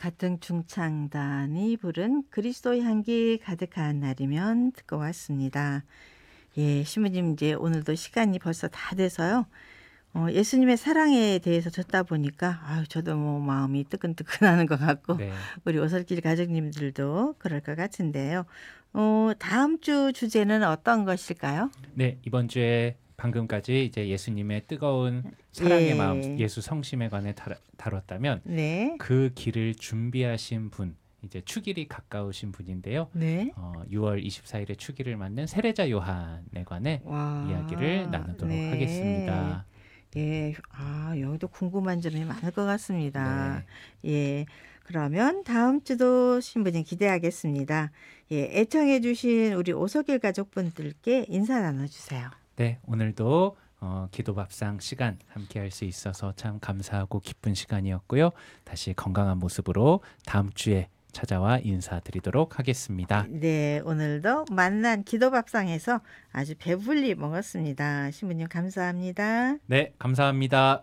같은 중창단이 부른 그리스도의 향기 가득한 날이면 듣고 왔습니다. 예, 신부님 이제 오늘도 시간이 벌써 다 돼서요. 예수님의 사랑에 대해서 듣다 보니까 아유 저도 뭐 마음이 뜨끈뜨끈하는 것 같고 네. 우리 오솔길 가족님들도 그럴 것 같은데요. 다음 주 주제는 어떤 것일까요? 네, 이번 주에 방금까지 이제 예수님의 뜨거운 사랑의 마음, 예, 예수 성심에 관해 다뤘다면 네, 그 길을 준비하신 분, 이제 축일이 가까우신 분인데요. 네. 6월 24일에 축일을 맞는 세례자 요한에 관해 이야기를 와, 나누도록 네. 하겠습니다. 예. 여기도 궁금한 점이 많을 것 같습니다. 네. 예. 그러면 다음 주도 신부님 기대하겠습니다. 예. 애청해 주신 우리 오석일 가족분들께 인사 나눠 주세요. 네, 오늘도 기도 밥상 시간 함께 할 수 있어서 참 감사하고 기쁜 시간이었고요. 다시 건강한 모습으로 다음 주에 찾아와 인사드리도록 하겠습니다. 네. 오늘도 만난 기도 밥상에서 아주 배불리 먹었습니다. 신부님 감사합니다. 네, 감사합니다.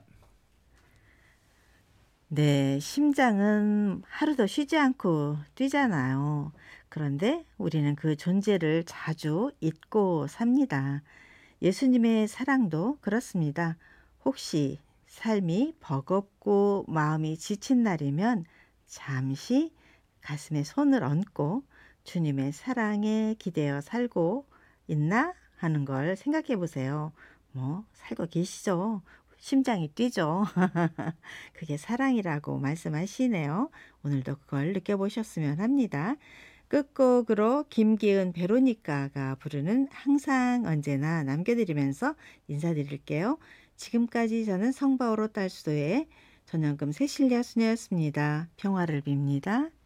네. 심장은 하루도 쉬지 않고 뛰잖아요. 그런데 우리는 그 존재를 자주 잊고 삽니다. 예수님의 사랑도 그렇습니다. 혹시 삶이 버겁고 마음이 지친 날이면 잠시 가슴에 손을 얹고 주님의 사랑에 기대어 살고 있나 하는 걸 생각해 보세요. 뭐 살고 계시죠? 심장이 뛰죠. 그게 사랑이라고 말씀하시네요. 오늘도 그걸 느껴보셨으면 합니다. 끝곡으로 김기은 베로니카가 부르는 항상 언제나 남겨드리면서 인사드릴게요. 지금까지 저는 성바오로 딸수도의 전영금 세실리아 수녀였습니다. 평화를 빕니다.